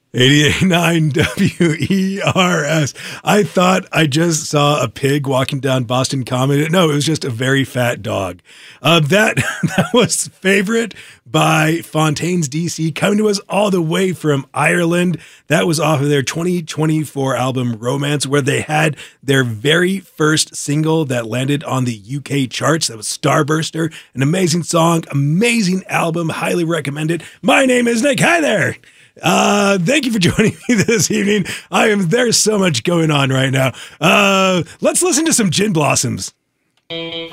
88.9 WERS. I thought I just saw a pig walking down Boston Common. No, it was just a very fat dog. That was Favorite by Fontaines DC, coming to us all the way from Ireland. That was off of their 2024 album Romance, where they had their very first single that landed on the UK charts. That was Starburster. An amazing song, amazing album, highly recommend it. My name is Nick. Hi there. Thank you for joining me this evening. There's so much going on right now. Let's listen to some Gin Blossoms.